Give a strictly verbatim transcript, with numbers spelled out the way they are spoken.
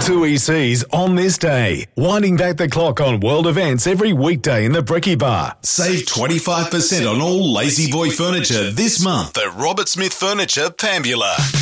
Two E Cs on this day. Winding back the clock on world events every weekday in the Brekkie Bar. Save twenty-five percent on all Lazy Boy furniture this month at Robert Smith Furniture, Pambula.